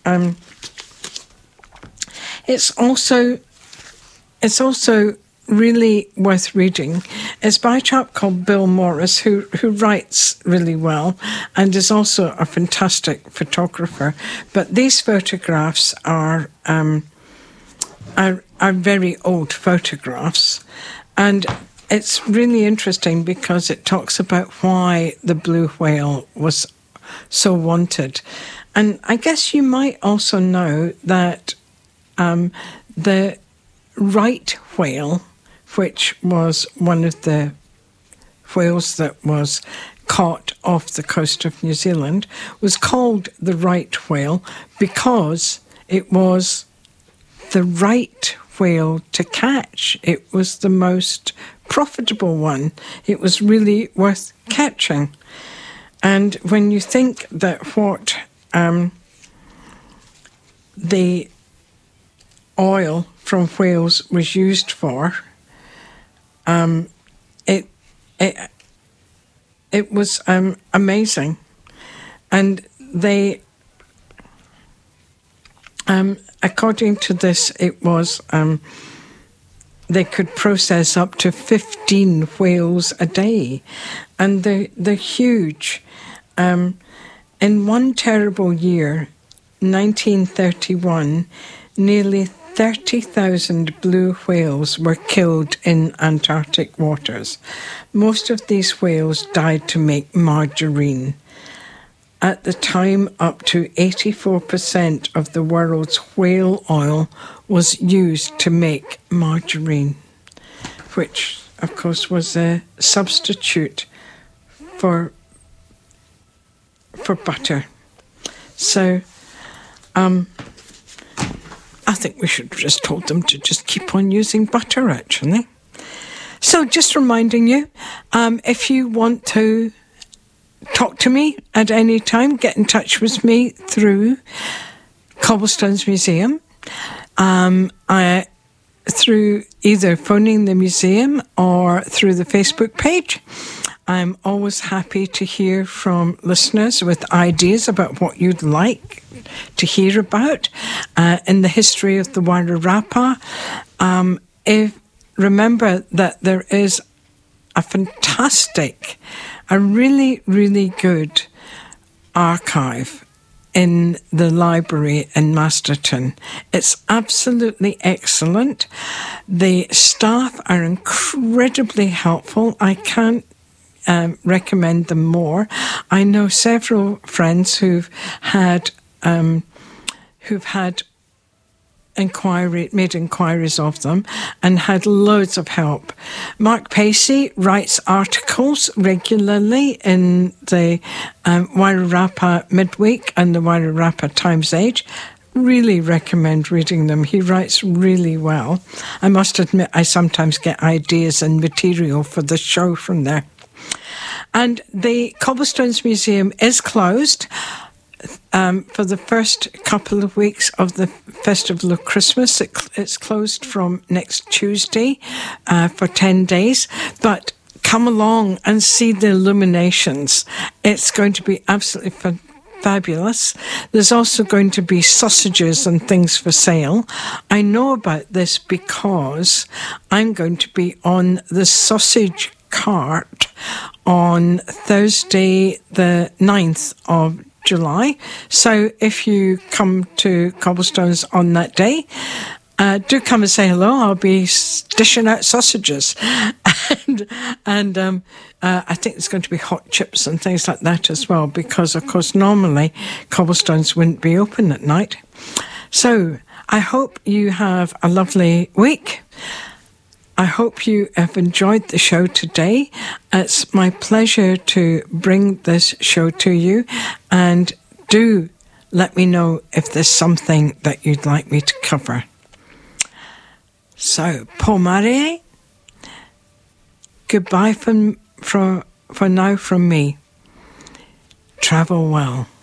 it's also really worth reading. It's by a chap called Bill Morris, who writes really well and is also a fantastic photographer. But these photographs are very old photographs, and it's really interesting because it talks about why the blue whale was so wanted. And I guess you might also know that the right whale, which was one of the whales that was caught off the coast of New Zealand, was called the right whale because it was the right whale to catch. It was the most profitable one. It was really worth catching. And when you think that what the oil from whales was used for, it was amazing. And they, according to this, it was they could process up to 15 whales a day, and they're huge. In one terrible year, 1931, nearly 30,000 blue whales were killed in Antarctic waters. Most of these whales died to make margarine. At the time, up to 84% of the world's whale oil was used to make margarine, which, of course, was a substitute for butter. So, I think we should have just told them to just keep on using butter, actually. So just reminding you, if you want to talk to me at any time, get in touch with me through Cobblestones Museum, through either phoning the museum or through the Facebook page. I'm always happy to hear from listeners with ideas about what you'd like to hear about in the history of the Wairarapa. Remember that there is a fantastic, a really, really good archive in the library in Masterton. It's absolutely excellent. The staff are incredibly helpful. I can't recommend them more. I know several friends who've had made inquiries of them and had loads of help. Mark Pacey writes articles regularly in the Wairarapa Midweek and the Wairarapa Times Age. Really recommend reading them. He writes really well. I must admit, I sometimes get ideas and material for the show from there. And the Cobblestones Museum is closed for the first couple of weeks of the Festival of Christmas. It's closed from next Tuesday for 10 days. But come along and see the illuminations. It's going to be absolutely fabulous. There's also going to be sausages and things for sale. I know about this because I'm going to be on the sausage cart on Thursday the 9th of July. So if you come to Cobblestones on that day, do come and say hello. I'll be dishing out sausages. and I think there's going to be hot chips and things like that as well, because, of course, normally Cobblestones wouldn't be open at night. So I hope you have a lovely week. I hope you have enjoyed the show today. It's my pleasure to bring this show to you, and do let me know if there's something that you'd like me to cover. So, po mare, goodbye for now from me. Travel well.